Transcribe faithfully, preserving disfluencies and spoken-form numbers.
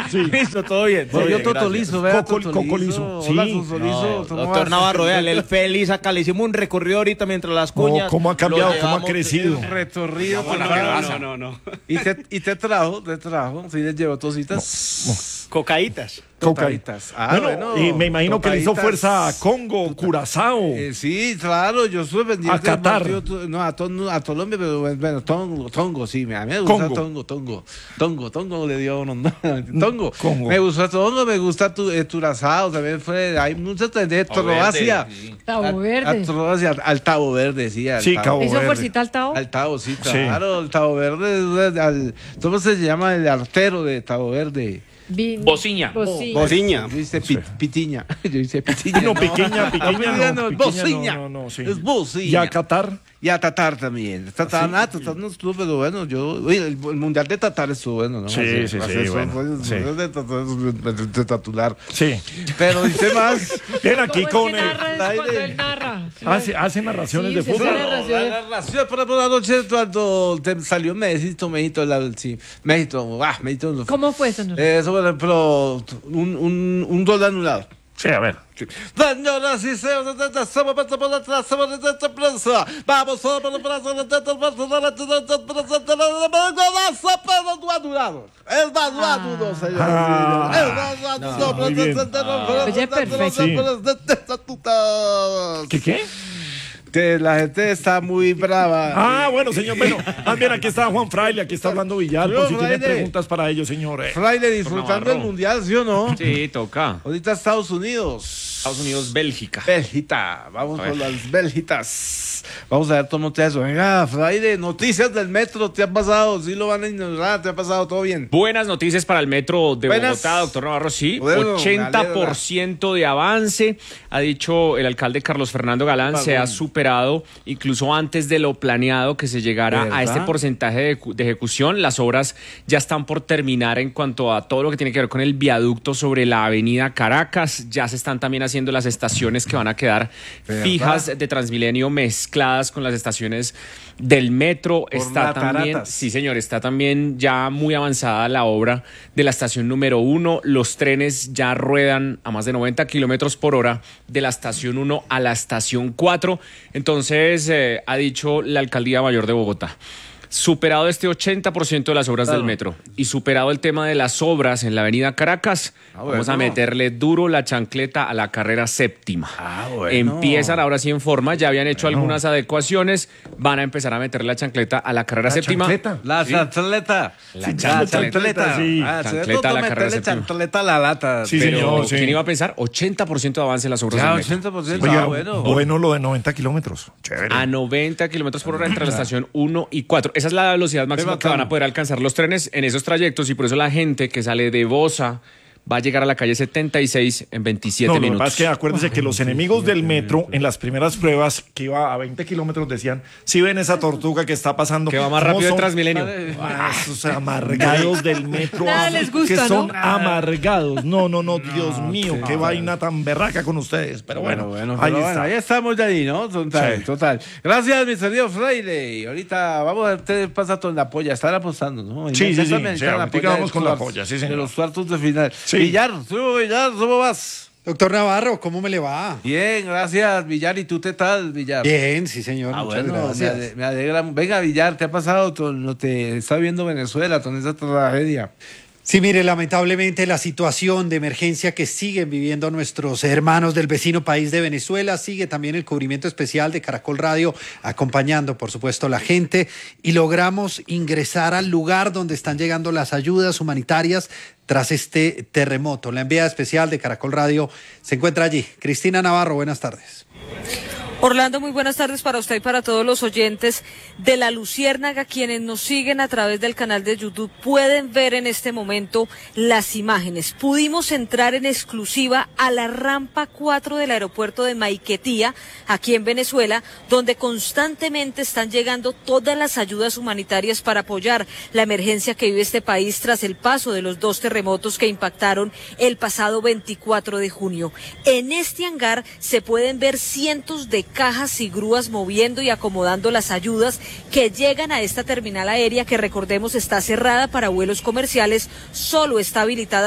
Sí. Listo, todo bien. Todo Soy bien, Toto gracias. Lizo, vea, Coco- Toto Coco Lizo. Lizo, Hola, sí. Toto No, Lizo. ¿cómo doctor vas? Navarro, vean, el feliz acá, le hicimos un recorrido ahorita mientras las No, cuñas. ¿cómo ha cambiado? lo ¿Cómo ha llevamos- crecido? Retorrido. No, no, total. no, no, no, no. ¿Y te, y te trajo, te trajo, sí les llevó tositas. Cocaítas. Tocaditas. Ah, bueno, bueno, y me imagino que le hizo tocaditas. fuerza a Congo, Curazao. Eh, sí, claro, yo estuve pendiente A Qatar. del partido, tu- no, a, Ton- a Colombia, pero bueno, Tongo, Tongo, sí, me- a mí me gusta Congo. Tongo, Tongo, Tongo, Tongo le dio uno, no, Tongo, Congo. me gusta Tongo, me gusta tu, eh, Turazao, también fue, hay muchas de Croacia, Cabo Verde. a Croacia, al Tabo Verde, sí, al Sí, Tabo, Cabo ¿Hizo Verde. fuercita al Tao? al Tabo, sí, Sí. claro, el Tabo Verde, al, ¿cómo se llama el artero de Tabo Verde? Vin- Bociña. Bociña. Bociña. Yo hice pi- pitiña, yo hice pitiña. No, pequeña, pequeña, pequeña no, no, es pequeña bociña. no, no, no, sí. Es bociña. Y a Qatar. Y a Tatar también. Tatar, ah, Tatar no estuvo, pero bueno, yo. Oye, el, el mundial de Tatar estuvo bueno, ¿no? Sí, Así, sí, así, sí, eso bueno, fue- sí. eso de Tatar, de- de tatular. Sí. Pero dice más. Ven aquí ¿Cómo con es que el. narra es cuando él narra? Hace, hace narraciones Sí, de se fútbol. hace La narración. narración por por la noche cuando te salió México, México, la, sí, México, ah, México. ¿Cómo fue eso? Nora? Eso, por ejemplo, un, un, un gol anulado. Sí, a ver. Señoras y señores, somos por atrás, somos de esta prensa. Vamos solo por la prensa, de esta prensa, golazo, pero no anulado. El más no anulado, señores. Ah. El más no anulado. muy bien. Oye, perfecto. ¿Qué qué? Que la gente está muy brava. Ah, bueno, señor. Bueno, también aquí está Juan Fraile, aquí está Orlando Villar, por si tiene Fraile. preguntas para ellos, señores. Fraile disfrutando el mundial, ¿sí o no? Sí, toca. Ahorita Estados Unidos. Estados Unidos, Bélgica. Bélgica, vamos A ver. con las Bélgitas. Vamos a ver cómo te eso. Venga, Fraile, noticias del metro, ¿te ha pasado? ¿Sí lo van a ignorar? ¿Te ha pasado todo bien? Buenas noticias para el metro de Buenas. Bogotá, doctor Navarro, sí. Bueno, ochenta por ciento de avance, ha dicho el alcalde Carlos Fernando Galán, se ha superado incluso antes de lo planeado que se llegara ¿Verdad? a este porcentaje de, ecu- de ejecución. Las obras ya están por terminar en cuanto a todo lo que tiene que ver con el viaducto sobre la avenida Caracas. Ya se están también haciendo las estaciones que van a quedar ¿Verdad? fijas de Transmilenio mezcladas con las estaciones del metro. Por Está también, Lataratas. sí señor, está también ya muy avanzada la obra de la estación número uno. Los trenes ya ruedan a más de noventa kilómetros por hora de la estación uno a la estación cuatro. Entonces, eh, ha dicho la Alcaldía Mayor de Bogotá, superado este ochenta por ciento de las obras Claro. del metro y superado el tema de las obras en la avenida Caracas, Ah, vamos bueno. a meterle duro la chancleta a la carrera séptima. Ah, bueno. Empiezan ahora sí en forma, ya habían hecho algunas adecuaciones, van a empezar a meterle la chancleta a la carrera La séptima. chancleta. La Sí. chancleta. La La chancleta. chancleta. Sí. Ah, Chancleta se debe a la meterle carrera séptima. chancleta a la lata. Sí, Pero, señor, sí. ¿quién iba a pensar? ochenta por ciento de avance en las obras Ya, del metro. ochenta por ciento. Oiga, Ah, bueno. bueno lo de noventa kilómetros. Chévere. A noventa kilómetros por hora entre la estación uno y cuatro. Esa es la velocidad máxima que bacano. van a poder alcanzar los trenes en esos trayectos y por eso la gente que sale de Bosa va a llegar a la calle setenta y seis en veintisiete No, lo que minutos. pasa es que acuérdense que los enemigos del metro en las primeras pruebas que iba a veinte kilómetros decían, si ven esa tortuga que está pasando. Que va más ¿cómo rápido de son? Transmilenio. Ah, esos amargados del metro. Nada ah, les gusta, que son ¿no? amargados. No, no, no, Dios mío, qué vaina tan berraca con ustedes. Pero bueno, Bueno, bueno, ahí pero está. bueno, ahí estamos ya ahí, ¿no? Total, Sí. total. Gracias, mi querido Fraile. Y ahorita vamos a ver qué pasa con la polla. Están apostando, ¿no? Sí, sí, sí. Inmediatamente Sí, la ahorita polla vamos de con la cuartos- polla, sí, De señor. los cuartos de final. Sí. Villar, subo Villar, ¿cómo vas? Doctor Navarro, ¿cómo me le va? Bien, gracias, Villar. ¿Y tú qué tal, Villar? Bien, sí, señor. Ah, muchas bueno, me, gracias. ade- me alegra. Venga, Villar, ¿te ha pasado? con- No te está viendo Venezuela con esa tragedia. Sí, mire, lamentablemente la situación de emergencia que siguen viviendo nuestros hermanos del vecino país de Venezuela, sigue también el cubrimiento especial de Caracol Radio, acompañando, por supuesto, a la gente, y logramos ingresar al lugar donde están llegando las ayudas humanitarias tras este terremoto. La enviada especial de Caracol Radio se encuentra allí. Cristina Navarro, buenas tardes. Orlando, muy buenas tardes para usted y para todos los oyentes de La Luciérnaga. Quienes nos siguen a través del canal de YouTube pueden ver en este momento las imágenes. Pudimos entrar en exclusiva a la rampa cuatro del aeropuerto de Maiquetía, aquí en Venezuela, donde constantemente están llegando todas las ayudas humanitarias para apoyar la emergencia que vive este país tras el paso de los dos terremotos que impactaron el pasado veinticuatro de junio. En este hangar se pueden ver cientos de cajas y grúas moviendo y acomodando las ayudas que llegan a esta terminal aérea que, recordemos, está cerrada para vuelos comerciales, solo está habilitada